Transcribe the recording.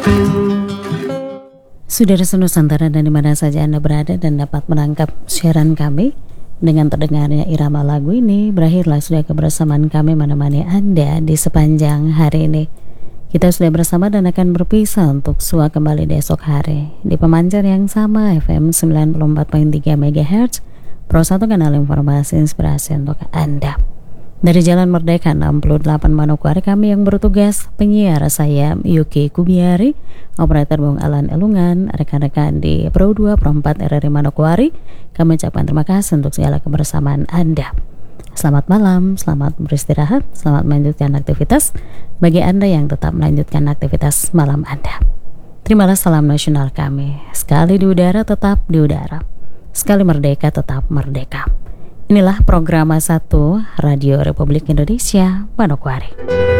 Saudara Nusantara dan di mana saja Anda berada dan dapat menangkap siaran kami, dengan terdengarnya irama lagu ini, berakhirlah sudah kebersamaan kami menemani Anda di sepanjang hari ini. Kita sudah bersama dan akan berpisah untuk sua kembali di esok hari di pemancar yang sama FM 94.3 MHz, Pro 1 kanal informasi inspirasi untuk Anda. Dari Jalan Merdeka 68 Manokwari, kami yang bertugas penyiar saya Yuki Kubiari, operator Bung Alan Elungan, rekan-rekan di Pro 2 Pro 4 RRI Manokwari, kami ucapkan terima kasih untuk segala kebersamaan Anda. Selamat malam, selamat beristirahat, selamat melanjutkan aktivitas bagi Anda yang tetap melanjutkan aktivitas malam Anda. Terimalah salam nasional kami, sekali di udara tetap di udara, sekali merdeka tetap merdeka. Inilah program 1 Radio Republik Indonesia Manokwari.